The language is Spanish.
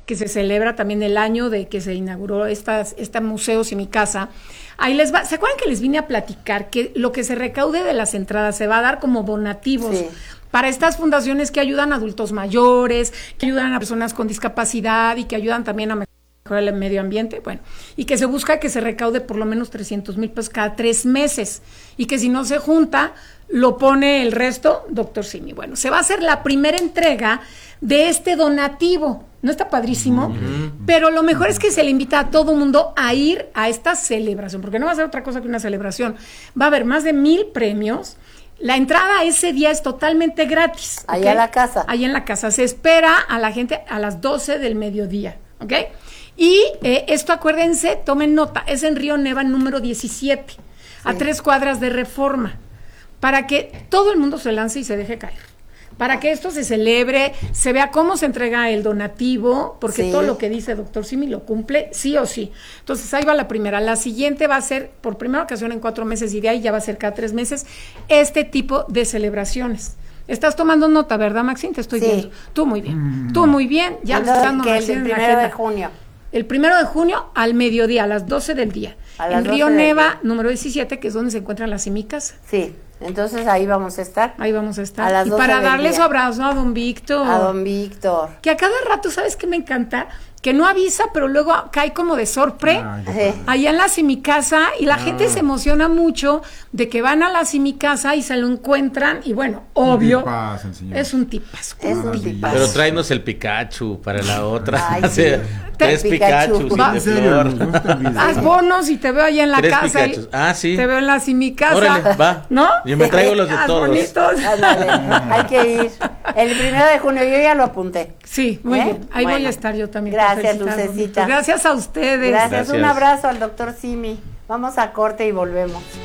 que se celebra también el año de que se inauguró este museo y mi casa. Ahí les va, ¿se acuerdan que les vine a platicar que lo que se recaude de las entradas se va a dar como donativos? Sí. Para estas fundaciones que ayudan a adultos mayores, que ayudan a personas con discapacidad y que ayudan también a mejorar el medio ambiente, bueno, y que se busca que se recaude por lo menos 300,000 pesos cada 3 meses, y que si no se junta, lo pone el resto, doctor Simi. Bueno, se va a hacer la primera entrega de este donativo, ¿no está padrísimo? Pero lo mejor es que se le invita a todo mundo a ir a esta celebración, porque no va a ser otra cosa que una celebración, va a haber más de 1,000 premios. La entrada ese día es totalmente gratis. Allá en la casa. Allá en la casa. Se espera a la gente a las 12 del mediodía, ¿ok? Y esto, acuérdense, tomen nota, es en Río Neva número 17, sí, a 3 cuadras de Reforma, para que todo el mundo se lance y se deje caer. Para que esto se celebre, se vea cómo se entrega el donativo, porque sí, todo lo que dice doctor Simi lo cumple sí o sí. Entonces, ahí va la primera. La siguiente va a ser, por primera ocasión en 4 meses, y de ahí ya va a ser cada 3 meses, este tipo de celebraciones. Estás tomando nota, ¿verdad, Maxine? Te estoy viendo. Tú muy bien. Tú muy bien. Ya lo estás dando el 1 de junio. El 1 de junio al mediodía, a las 12 del día. En Río Neva, número 17, que es donde se encuentran las semicas. Sí. Entonces ahí vamos a estar. Ahí vamos a estar. A las 12 y para darle su abrazo a don Víctor. A don Víctor. Que a cada rato, ¿sabes qué me encanta? Que no avisa, pero luego cae como de sorpresa allá en la Simicasa, y la gente se emociona mucho de que van a la Simicasa y se lo encuentran, y bueno, obvio, es un tipazo. Es un tipazo. Pero tráenos el Pikachu para la otra. Ay, sí. 3 Pikachu de flor. Haz bonos y te veo allá en la casa. Sí. Te veo en la Simicasa. Órale, va. ¿No? Yo me traigo los de todos. Hay que ir. El 1 de junio, yo ya lo apunté. Sí, muy bien. Ahí voy a estar yo también. Gracias, Lucecita. Gracias a ustedes. Gracias. Un abrazo al doctor Simi. Vamos a corte y volvemos.